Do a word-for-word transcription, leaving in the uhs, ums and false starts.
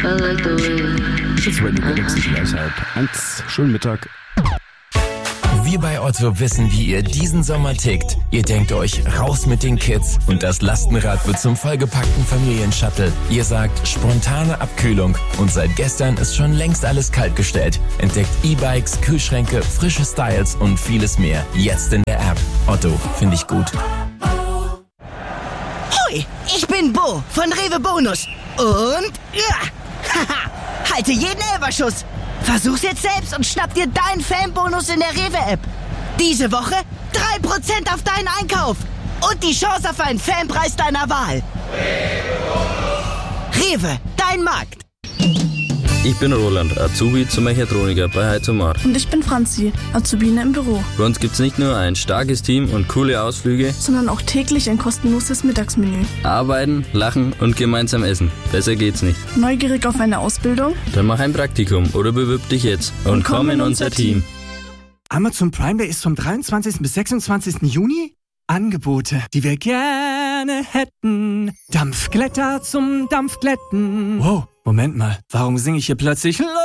Das Radio Galaxy gleich halb eins. Schönen Mittag. Wir bei Otto wissen, wie ihr diesen Sommer tickt. Ihr denkt euch, raus mit den Kids und das Lastenrad wird zum vollgepackten Familienshuttle. Ihr sagt, spontane Abkühlung und seit gestern ist schon längst alles kaltgestellt. Entdeckt E-Bikes, Kühlschränke, frische Styles und vieles mehr. Jetzt in der App. Otto, finde ich gut. Hoi, ich bin Bo von Rewe Bonus. Und ja, haha, halte jeden Elferschuss. Versuch's jetzt selbst und schnapp dir deinen Fanbonus in der Rewe-App. Diese Woche drei Prozent auf deinen Einkauf. Und die Chance auf einen Fanpreis deiner Wahl. Rewe, dein Markt. Ich bin Roland, Azubi zum Mechatroniker bei Heizomar. Und ich bin Franzi, Azubine im Büro. Bei uns gibt's nicht nur ein starkes Team und coole Ausflüge, sondern auch täglich ein kostenloses Mittagsmenü. Arbeiten, lachen und gemeinsam essen. Besser geht's nicht. Neugierig auf eine Ausbildung? Dann mach ein Praktikum oder bewirb dich jetzt und, und komm in unser Team. Amazon Prime Day ist vom dreiundzwanzigsten bis sechsundzwanzigsten Juni. Angebote, die wir gerne hätten. Dampfglätter zum Dampfglätten. Wow, Moment mal, warum singe ich hier plötzlich